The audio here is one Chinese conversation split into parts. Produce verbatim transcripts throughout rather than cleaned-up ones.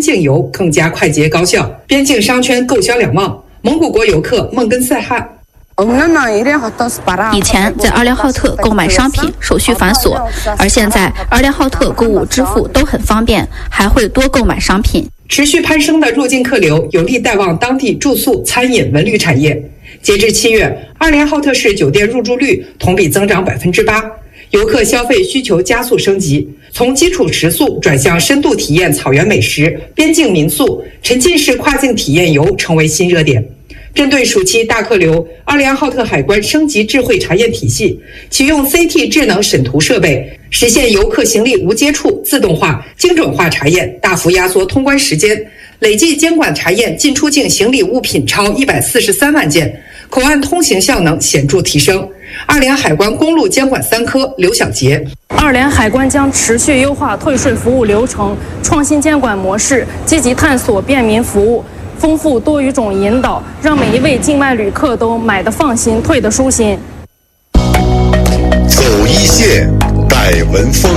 境游更加快捷高效，边境商圈购销两旺。蒙古国游客孟根赛汗。 以前在二连浩特购买商品手续繁琐，而现在二连浩特购物支付都很方便，还会多购买商品。 持续攀升的入境客流有力带旺当地住宿、餐饮、文旅产业。截至七月，二连浩特市酒店入住率同比增长百分之八，游客消费需求加速升级，从基础食宿转向深度体验草原美食、边境民宿、沉浸式跨境体验游成为新热点。针对暑期大客流，二连浩特海关升级智慧查验体系，启用 C T 智能审图设备，实现游客行李无接触、自动化、精准化查验，大幅压缩通关时间。累计监管查验进出境行李物品超一百四十三万件，口岸通行效能显著提升。二连海关公路监管三科，刘小杰。 二连海关将持续优化退税服务流程，创新监管模式，积极探索便民服务。丰富多语种引导，让每一位境外旅客都买得放心，退得舒心。 走一线，带文风。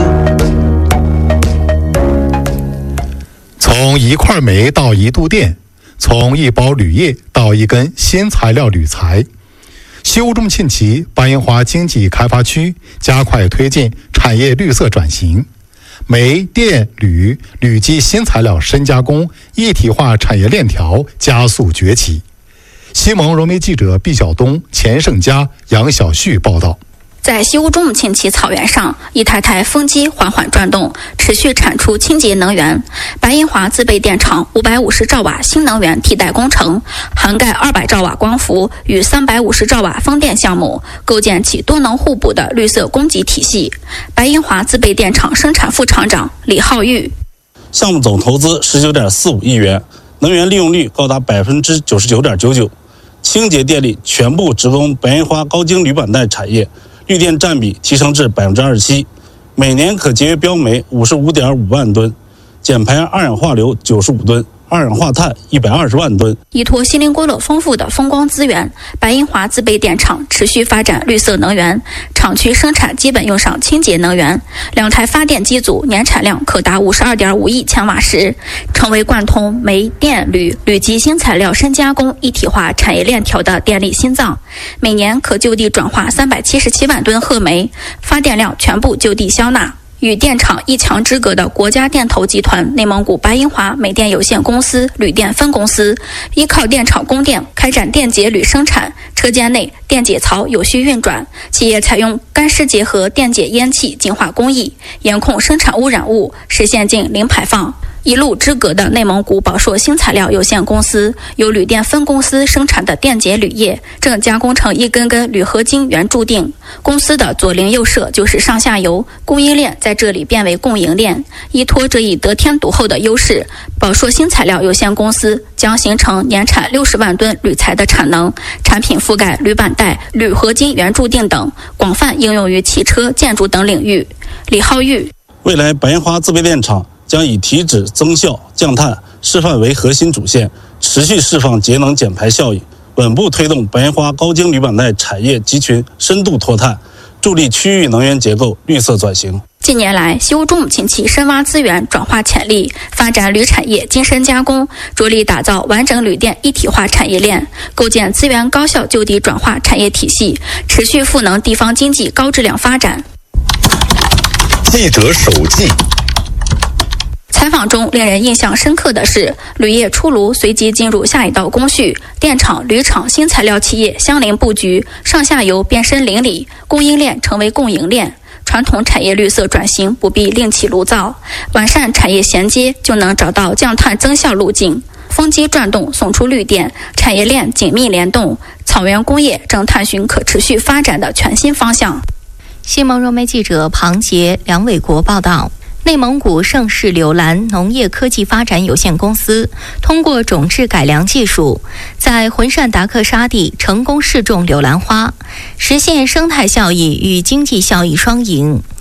从一块煤到一度电，从一包铝业到一根新材料铝材。西乌中沁旗白银华经济开发区加快推进产业绿色转型。煤、电、铝、铝基新材料深加工一体化产业链条加速崛起。西蒙融媒记者毕晓东、钱胜佳、杨小旭报道。 在西乌中沁旗草原上，一台台风机缓缓转动，持续产出清洁能源。白银华自备电厂五百五十兆瓦新能源替代工程，涵盖二百兆瓦光伏与三百五十兆瓦风电项目，构建起多能互补的绿色供给体系。白银华自备电厂生产副厂长李浩玉： 项目总投资十九点四五亿元，能源利用率高达百分之九十九点九九，清洁电力全部直供白银华高精铝板带产业。绿电占比提升至百分之二十七，每年可节约标煤五十五点五万吨，减排二氧化硫九十五吨，二氧化碳一百二十万吨。 依托锡林郭勒丰富的风光资源，白银华自备电厂持续发展绿色能源，厂区生产基本用上清洁能源，两台发电机组年产量可达五十二点五亿千瓦时，成为贯通煤、电、铝、铝基新材料深加工一体化产业链条的电力心脏。每年可就地转化三百七十七万吨褐煤，发电量全部就地消纳。与电厂一墙之隔的国家电投集团内蒙古白银华煤电有限公司铝电分公司，依靠电厂供电开展电解铝生产，车间内电解槽有序运转，企业采用干湿结合电解烟气净化工艺，严控生产污染物，实现近零排放。一路之隔的内蒙古宝硕新材料有限公司由铝电分公司生产的电解铝液正加工成一根根铝合金圆注定，公司的左邻右舍就是上下游，供应链在这里变为共赢链。依托这一得天独厚的优势，宝硕新材料有限公司将形成年产六十万吨铝材的产能，产品覆盖铝板带、铝合金圆注定等，广泛应用于汽车、建筑等领域。李浩玉： 未来白银华自备电厂将以提质、增效、降碳、示范为核心主线，持续释放节能减排效益，稳步推动白银华高精铝板带产业集群深度脱碳，助力区域能源结构绿色转型。 近年来，西乌中沁旗深挖资源转化潜力，发展铝产业精深加工，着力打造完整铝电一体化产业链，构建资源高效就地转化产业体系，持续赋能地方经济高质量发展。 记者手记。 采访中令人印象深刻的是，铝业出炉随即进入下一道工序，电厂、铝厂、新材料企业相邻布局，上下游变身邻里，供应链成为共赢链。传统产业绿色转型不必另起炉灶，完善产业衔接就能找到降碳增效路径。风机转动送出绿电，产业链紧密联动，草原工业正探寻可持续发展的全新方向。 西蒙融媒记者庞杰、梁伟国报道。内蒙古盛世柳兰农业科技发展有限公司通过种质改良技术，在浑善达克沙地成功试种柳兰花，实现生态效益与经济效益双赢。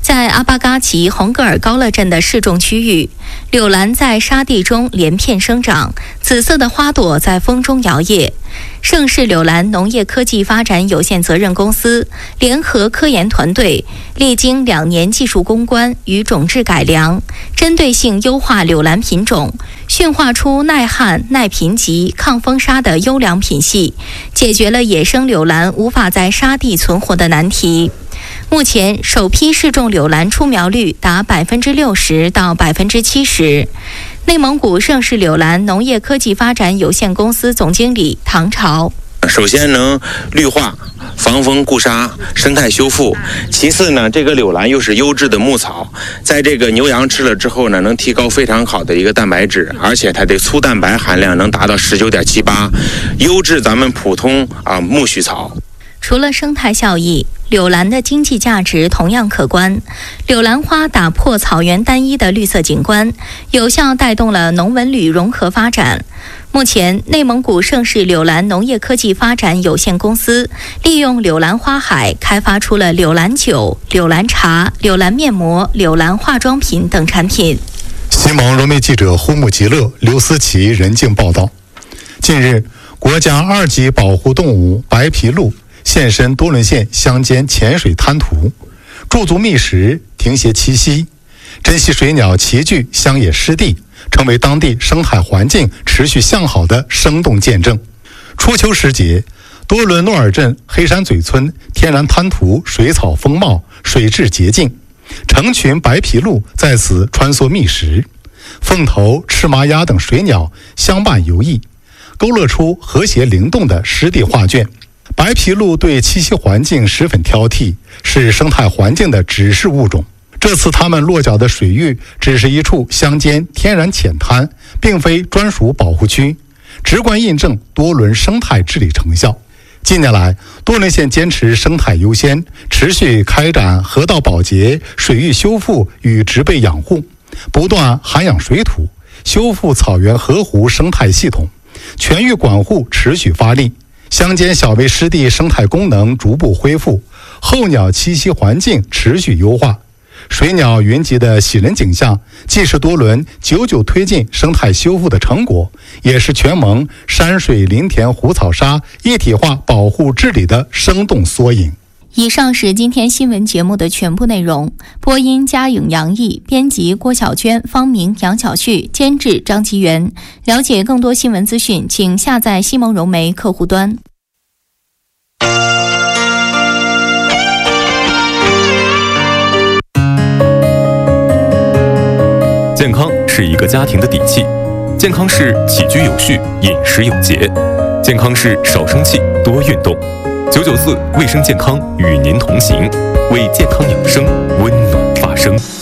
在阿巴嘎奇洪格尔高勒镇的示众区域，柳兰在沙地中连片生长，紫色的花朵在风中摇曳。盛世柳兰农业科技发展有限责任公司联合科研团队，历经两年技术攻关与种质改良，针对性优化柳兰品种，驯化出耐旱、耐贫瘠、抗风沙的优良品系，解决了野生柳兰无法在沙地存活的难题。目前，首批试种柳兰出苗率达百分之六十到百分之七十。内蒙古盛世柳兰农业科技发展有限公司总经理唐朝。 首先能绿化、防风固沙、生态修复。其次呢，这个柳兰又是优质的牧草，在这个牛羊吃了之后呢，能提高非常好的一个蛋白质，而且它的粗蛋白含量能达到十九点七八，优质咱们普通啊苜蓿草。 除了生态效益，柳兰的经济价值同样可观。柳兰花打破草原单一的绿色景观，有效带动了农文旅融合发展。目前，内蒙古盛世柳兰农业科技发展有限公司利用柳兰花海开发出了柳兰酒、柳兰茶、柳兰面膜、柳兰化妆品等产品。 新盟融媒记者胡木吉勒、刘思琪人境报道。近日，国家二级保护动物白皮鹭现身多伦县乡间浅水滩涂，驻足觅食，停歇栖息，珍稀水鸟齐聚乡野湿地，成为当地生态环境持续向好的生动见证。初秋时节，多伦诺尔镇黑山嘴村天然滩涂水草丰茂，水质洁净，成群白皮鹭在此穿梭觅食，凤头、赤麻鸭等水鸟相伴游弋，勾勒出和谐灵动的湿地画卷。白皮鹭对栖息环境十分挑剔，是生态环境的指示物种。这次它们落脚的水域只是一处乡间天然浅滩，并非专属保护区，直观印证多伦生态治理成效。近年来，多伦县坚持生态优先，持续开展河道保洁、水域修复与植被养护，不断涵养水土，修复草原河湖生态系统，全域管护持续发力。乡间小微湿地生态功能逐步恢复，候鸟栖息环境持续优化，水鸟云集的喜人景象，既是多伦久久推进生态修复的成果，也是全盟山水林田湖草沙一体化保护治理的生动缩影。 以上是今天新闻节目的全部内容。播音嘉颖、杨毅，编辑郭小娟、方明、杨小旭，监制张吉元。了解更多新闻资讯，请下载西蒙融媒客户端。 健康是一个家庭的底气，健康是起居有序、饮食有节，健康是少生气、多运动。九九四卫生健康与您同行，为健康养生温暖发声。